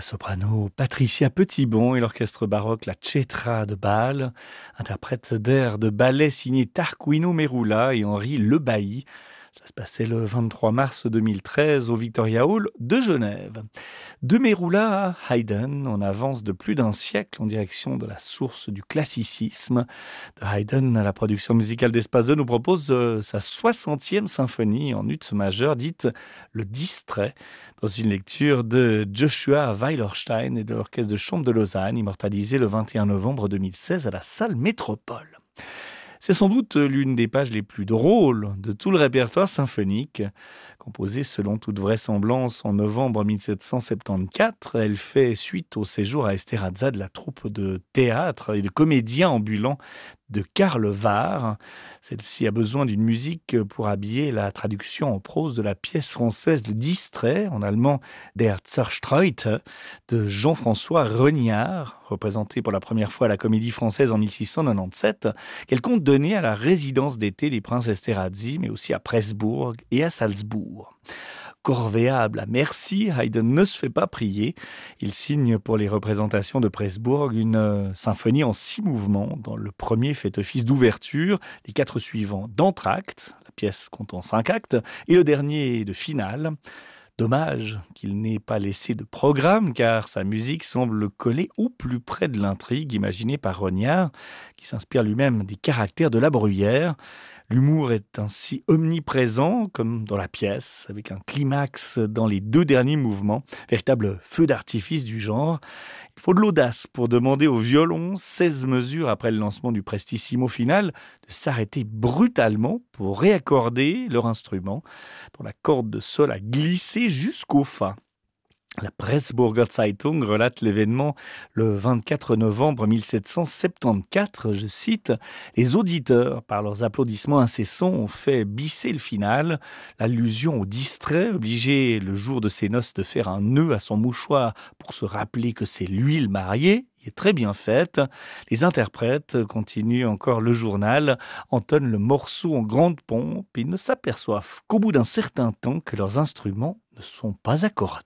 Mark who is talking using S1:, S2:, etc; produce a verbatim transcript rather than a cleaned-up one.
S1: soprano Patricia Petitbon et l'orchestre baroque la Cetra de Bâle, interprète d'airs de ballet signés Tarquino Merula et Henri Lebailly. Ça se passait le vingt-trois mars deux mille treize au Victoria Hall de Genève. De Merula à Haydn, on avance de plus d'un siècle en direction de la source du classicisme. De Haydn à la production musicale d'Espace deux nous propose euh, sa soixantième symphonie en ut majeur, dite Le Distrait, dans une lecture de Joshua Weilerstein et de l'Orchestre de chambre de Lausanne, immortalisée le vingt et un novembre deux mille seize à la salle Métropole. C'est sans doute l'une des pages les plus drôles de tout le répertoire symphonique. Composée selon toute vraisemblance en novembre mille sept cent soixante-quatorze, elle fait suite au séjour à Esterháza de la troupe de théâtre et de comédiens ambulants de Karl Vahr. Celle-ci a besoin d'une musique pour habiller la traduction en prose de la pièce française Le Distrait, en allemand Der Zerstreute, de Jean-François Reniard, représenté pour la première fois à la Comédie Française en mille six cent quatre-vingt-dix-sept, qu'elle compte donner à la résidence d'été des Princes Esterházy, mais aussi à Presbourg et à Salzbourg. Corvéable à merci, Haydn ne se fait pas prier. Il signe pour les représentations de Presbourg une euh, symphonie en six mouvements, dont le premier fait office d'ouverture, les quatre suivants d'entracte, la pièce comptant cinq actes, et le dernier de finale. Dommage qu'il n'ait pas laissé de programme, car sa musique semble coller au plus près de l'intrigue imaginée par Reniard, qui s'inspire lui-même des caractères de La Bruyère. L'humour est ainsi omniprésent, comme dans la pièce, avec un climax dans les deux derniers mouvements, véritable feu d'artifice du genre. Il faut de l'audace pour demander au violon, seize mesures après le lancement du prestissimo final, de s'arrêter brutalement pour réaccorder leur instrument, dont la corde de sol a glissé jusqu'au fa. La Presburger Zeitung relate l'événement le vingt-quatre novembre mille sept cent soixante-quatorze, je cite, « Les auditeurs, par leurs applaudissements incessants, ont fait bisser le final. L'allusion au distrait, obligé le jour de ses noces de faire un nœud à son mouchoir pour se rappeler que c'est lui le marié, est très bien faite. Les interprètes, continue encore le journal, entonnent le morceau en grande pompe et ne s'aperçoivent qu'au bout d'un certain temps que leurs instruments ne sont pas accordés. »